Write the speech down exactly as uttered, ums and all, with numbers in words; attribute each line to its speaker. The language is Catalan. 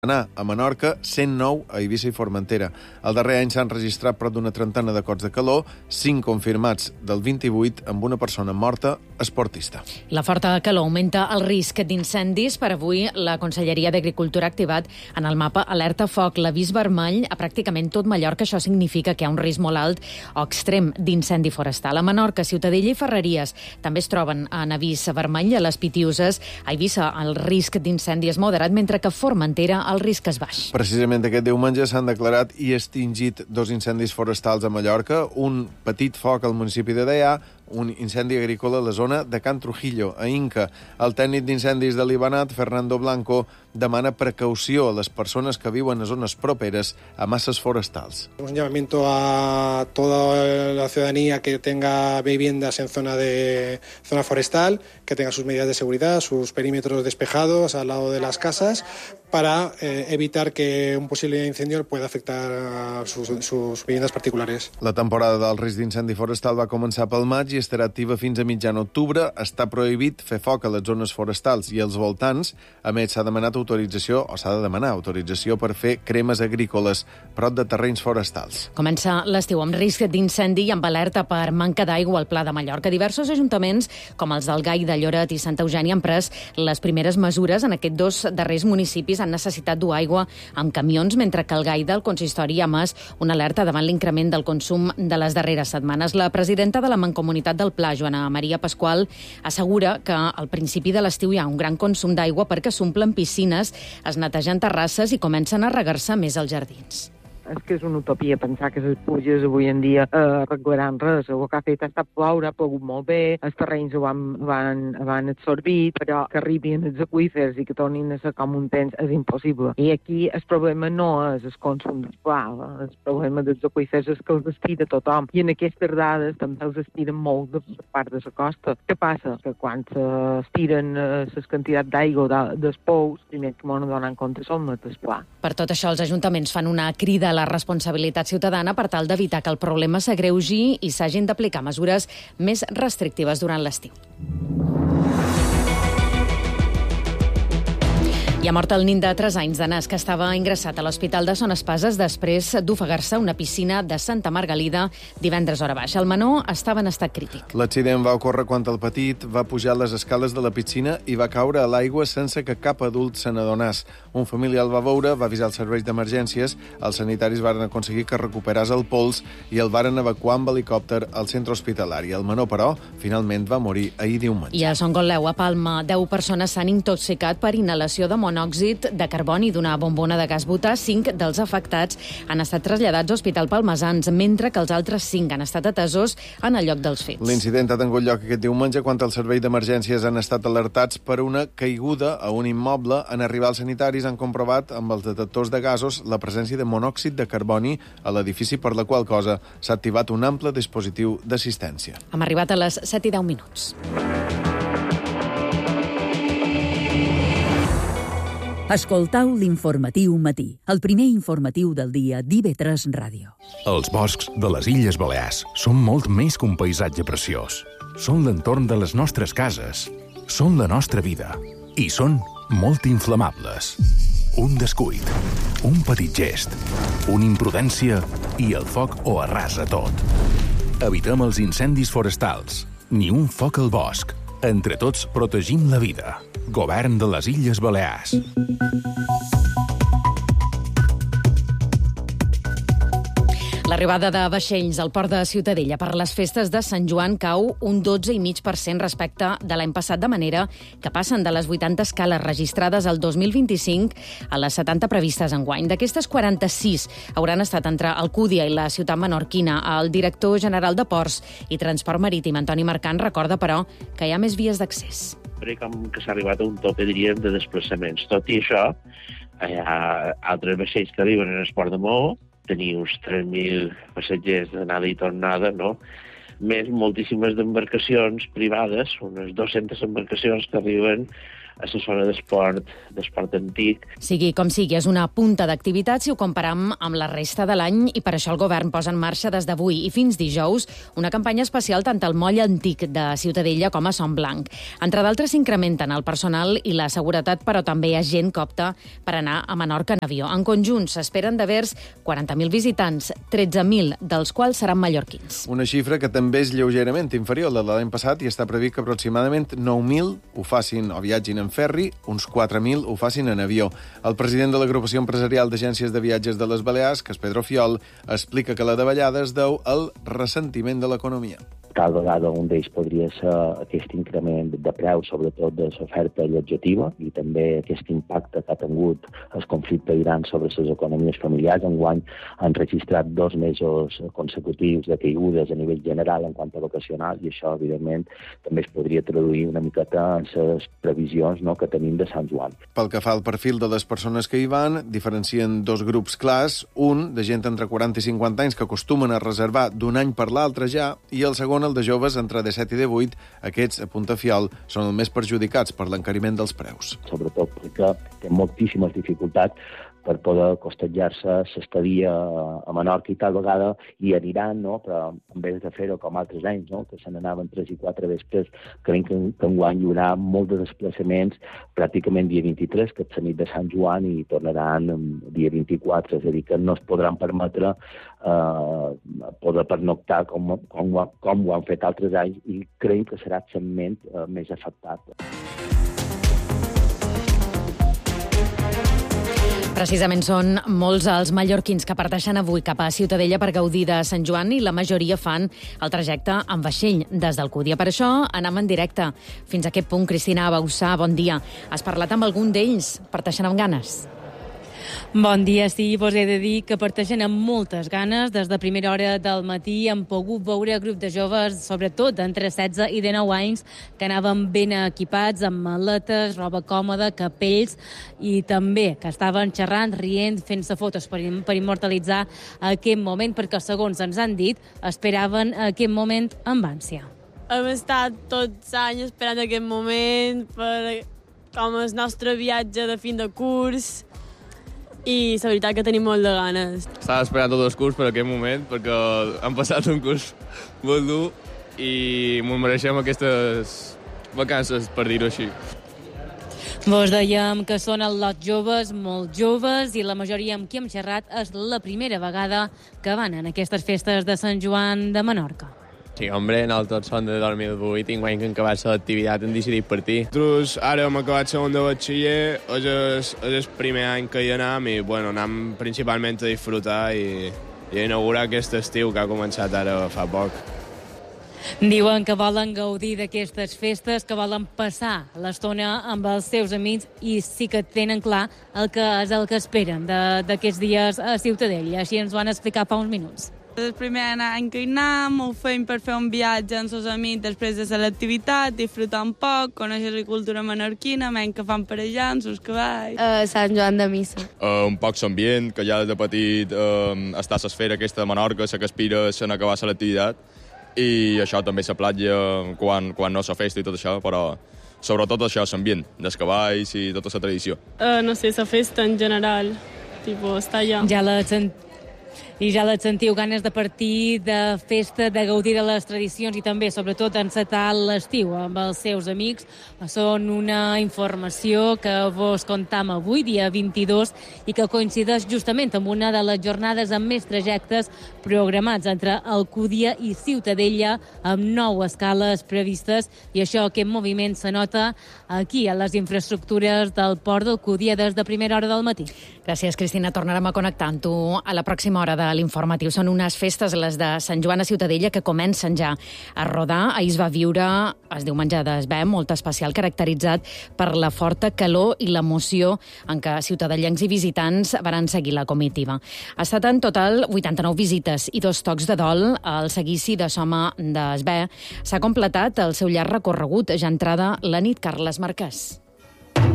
Speaker 1: A Menorca, cent nou a Eivissa i Formentera. El darrer any s'han registrat prop d'una trentena de cops de calor, cinc confirmats del vint-i-vuit, amb una persona morta esportista.
Speaker 2: La forta calor augmenta el risc d'incendis. Per avui, la Conselleria d'Agricultura ha activat en el mapa alerta foc, l'avís vermell a pràcticament tot Mallorca. Això significa que hi ha un risc molt alt o extrem d'incendi forestal. A Menorca, Ciutadella i Ferreries també es troben en avís vermell. A les Pitiuses, a Eivissa, el risc d'incendi és moderat, mentre que a Formentera el risc és baix.
Speaker 1: Precisament aquest diumenge s'han declarat i extingit dos incendis forestals a Mallorca, un petit foc al municipi de Deià, un incendi agrícola a la zona de Can Trujillo, a Inca. El tècnic d'incendis de l'Ibanat, Fernando Blanco, demana precaució a les persones que viuen a zones properes a masses forestals.
Speaker 3: Un llamamiento a toda la ciudadanía que tenga viviendas en zona de zona forestal, que tenga sus medidas de seguridad, sus perímetros despejados al lado de las casas, para eh, evitar que un posible incendio pueda afectar a sus, sus viviendas particulares.
Speaker 1: La temporada del risc d'incendi forestal va començar pel maig i estarà activa fins a mitjan octubre. Està prohibit fer foc a les zones forestals i als voltants. A més, s'ha demanat autorització, o s'ha de demanar autorització per fer cremes agrícoles prop de terrenys forestals.
Speaker 2: Comença l'estiu amb risc d'incendi i amb alerta per manca d'aigua al Pla de Mallorca. Diversos ajuntaments, com els del Gai, de Lloret i Santa Eugènia, han pres les primeres mesures. En aquests dos darrers municipis han necessitat dur aigua amb camions, mentre que el Gaida, el consistori, ha emès una alerta davant l'increment del consum de les darreres setmanes. La presidenta de la Mancomunitat del Pla, Joana Maria Pasqual, assegura que al principi de l'estiu hi ha un gran consum d'aigua perquè s'omplen piscines, es netegen terrasses i comencen a regar-se més els jardins.
Speaker 4: És que és una utopia pensar que les pluges avui en dia eh, arreglaran res. El que ha fet ha estat ploure, ha plogut molt bé, els terrenys ho van, van, van absorbir, però que arribin els aqüífers i que tornin a ser com un temps és impossible. I aquí el problema no és el consum del pla, el problema dels aqüífers és que els estira tothom. I en aquestes dades també els estiren molt de part de la costa. Què passa? Que quan s'estiren les quantitats d'aigua de, dels pous, primer que m'ho donen compte són del pla.
Speaker 2: Per tot això, els ajuntaments fan una crida a la responsabilitat ciutadana per tal d'evitar que el problema s'agreugi i s'hagin d'aplicar mesures més restrictives durant l'estiu. Hi ha mort el nin de tres anys de nas que estava ingressat a l'Hospital de Son Espases després d'ofegar-se a una piscina de Santa Margalida divendres hora baixa. El menor estava en estat crític.
Speaker 1: L'accident va ocórrer quan el petit va pujar les escales de la piscina i va caure a l'aigua sense que cap adult se n'adonés. Un familiar el va veure, va avisar els serveis d'emergències, els sanitaris varen aconseguir que recuperés el pols i el varen evacuar amb helicòpter al centre hospitalari. El menor, però, finalment va morir ahir diumenge.
Speaker 2: I a Son Gotleu, a Palma, deu persones s'han intoxicat per inhalació de monòxid de carboni d'una bombona de gas butà. Cinc dels afectats han estat traslladats a Hospital Palmesans, mentre que els altres cinc han estat atesos en el lloc dels fets.
Speaker 1: L'incident ha tingut lloc aquest diumenge quan els serveis d'emergències han estat alertats per una caiguda a un immoble. En arribar els sanitaris han comprovat amb els detectors de gasos la presència de monòxid de carboni a l'edifici, per la qual cosa s'ha activat un ample dispositiu d'assistència.
Speaker 2: Hem arribat a les set i deu minuts.
Speaker 5: Escoltau l'informatiu matí, el primer informatiu del dia d'I V tres Ràdio.
Speaker 6: Els boscs de les Illes Balears són molt més que un paisatge preciós. Són l'entorn de les nostres cases, són la nostra vida i són molt inflamables. Un descuit, un petit gest, una imprudència i el foc ho arrasa tot. Evitem els incendis forestals, ni un foc al bosc. Entre tots protegim la vida. Govern de les Illes Balears.
Speaker 2: L'arribada de vaixells al port de Ciutadella per les festes de Sant Joan cau un dotze coma cinc per cent respecte de l'any passat, de manera que passen de les vuitanta escales registrades el dos mil vint-i-cinc a les setanta previstes enguany. D'aquestes, quaranta-sis hauran estat entre Alcúdia i la ciutat menorquina. El director general de Ports i Transport Marítim, Antoni Marcant, recorda, però, que hi ha més vies d'accés.
Speaker 7: Com que s'ha arribat a un tope, diríem, de desplaçaments. Tot i això, hi ha altres vaixells que arriben en el port de Maó, tenir uns tres mil passatgers d'anada i tornada, no? Més moltíssimes d'embarcacions privades, unes dues-centes embarcacions que arriben a la zona d'esport, d'esport antic.
Speaker 2: Sigui com sigui, és una punta d'activitat si ho comparam amb la resta de l'any i per això el govern posa en marxa des d'avui i fins dijous una campanya especial tant al moll antic de Ciutadella com a Son Blanc. Entre d'altres s'incrementen el personal i la seguretat, però també hi ha gent que opta per anar a Menorca en avió. En conjunt s'esperen de vers quaranta mil visitants, tretze mil dels quals seran mallorquins.
Speaker 1: Una xifra que també és lleugerament inferior a la de l'any passat i està previst que aproximadament nou mil ho facin o viatgin en ferri, uns quatre mil ho facin en avió. El president de l'Agrupació Empresarial d'Agències de Viatges de les Balears, que és Pedro Fiol, explica que la davallada es deu al ressentiment de l'economia.
Speaker 8: Tal vegada un d'ells podria ser aquest increment de preu, sobretot de l'oferta allotjativa, i també aquest impacte que ha tingut el conflicte d'Iran sobre les economies familiars. Enguany han registrat dos mesos consecutius de caigudes a nivell general en quant a vacacionals, i això, evidentment, també es podria traduir una miqueta en les previsions, no?, que tenim de Sant Joan.
Speaker 1: Pel que fa al perfil de les persones que hi van, diferencien dos grups clars, un de gent entre quaranta i cinquanta anys que acostumen a reservar d'un any per l'altre ja, i el segon el de joves entre disset i divuit. Aquests, apunta Fiol, són els més perjudicats per l'encariment dels preus.
Speaker 8: Sobretot perquè té moltíssimes dificultats per poder costejar-se l'estadia a Menorca i tal vegada hi aniran, no?, però en vez de fer-ho com altres anys, no?, que se n'anaven tres i quatre vespres, creiem que, que enguany hi haurà molts de desplaçaments pràcticament dia vint-i-tres, que és la nit de Sant Joan, i tornaran dia vint-i-quatre, és a dir, que no es podran permetre eh, poder pernoctar com, com, com ho han fet altres anys, i creiem que serà el segment eh, més afectat.
Speaker 2: Precisament són molts els mallorquins que parteixen avui cap a Ciutadella per gaudir de Sant Joan i la majoria fan el trajecte en vaixell des d'Alcúdia. Per això anem en directe. Fins a aquest punt, Cristina Bausà, bon dia. Has parlat amb algun d'ells? Parteixen amb ganes?
Speaker 9: Bon dia, sí, vos he de dir que parteixen amb moltes ganes. Des de primera hora del matí hem pogut veure grup de joves, sobretot entre setze i dinou anys, que anaven ben equipats, amb maletes, roba còmoda, capells, i també que estaven xerrant, rient, fent-se fotos per, per immortalitzar aquest moment, perquè, segons ens han dit, esperaven aquest moment amb ànsia.
Speaker 10: Hem estat tots anys esperant aquest moment per com el nostre viatge de fin de curs, i la veritat que tenim molt de ganes.
Speaker 11: Estava esperant tot el curs per aquest moment, perquè hem passat un curs molt dur i m'ho mereixem aquestes vacances, per dir-ho així.
Speaker 9: Vos dèiem que són el lot joves, molt joves, i la majoria amb qui hem xerrat és la primera vegada que van en aquestes festes de Sant Joan de Menorca.
Speaker 11: Sí, hombre, nosaltres som de dos mil vuit i enguany que hem acabat l'activitat hem decidit partir. Nosaltres ara hem acabat segon de batxiller, és el, és el primer any que hi anem i bueno, anem principalment a disfrutar i, i a inaugurar aquest estiu que ha començat ara fa poc.
Speaker 9: Diuen que volen gaudir d'aquestes festes, que volen passar l'estona amb els seus amics i sí que tenen clar el que és el que esperen d'aquests dies a Ciutadella. Així ens ho han explicat fa uns minuts.
Speaker 10: És el primer any que hi anem, ho fem per fer un viatge amb els amics després de l'activitat, disfrutar un poc, conèixer la cultura menorquina, menys que fan per allà, amb els cavalls.
Speaker 12: Uh, Sant Joan de Missa.
Speaker 13: Uh, un poc l'ambient, que ja de petit uh, està a l'esfera aquesta de Menorca, la que aspira a acabar l'activitat, i això també la platja quan, quan no s'ha festa i tot això, però sobretot això, l'ambient, dels cavalls i tota la tradició.
Speaker 10: Uh, no sé, la festa en general, tipus, està allà.
Speaker 9: Ja la sent... I ja les sentiu, ganes de partir, de festa, de gaudir de les tradicions i també, sobretot, encetar l'estiu amb els seus amics. Són una informació que vos contam avui, dia vint-i-dos, i que coincideix justament amb una de les jornades amb més trajectes programats entre Alcúdia i Ciutadella, amb nou escales previstes, i això, aquest moviment, se nota aquí, a les infraestructures del port d'Alcúdia des de primera hora del matí.
Speaker 2: Gràcies, Cristina. Tornarem a connectar amb tu a la pròxima hora de l'informatiu. Són unes festes, les de Sant Joan a Ciutadella, que comencen ja a rodar. Ahir es va viure, es diu menjar d'esbé, molt especial, caracteritzat per la forta calor i l'emoció en què ciutadellencs i visitants van seguir la comitiva. Ha estat en total vuitanta-nou visites i dos tocs de dol. El seguici de Soma d'Esbé s'ha completat el seu llarg recorregut. Ja entrada la nit, Carles Marquès.